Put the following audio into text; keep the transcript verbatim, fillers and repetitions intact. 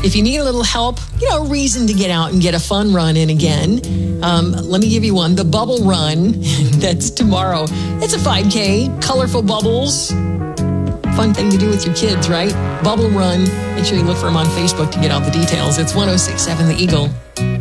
If you need a little help, you know, a reason to get out and get a fun run in again, um, let me give you one. The Bubble Run, that's tomorrow. It's a five K, colorful bubbles. Fun thing to do with your kids, right? Bubble Run. Make sure you look for them on Facebook to get all the details. It's one oh six point seven The Eagle.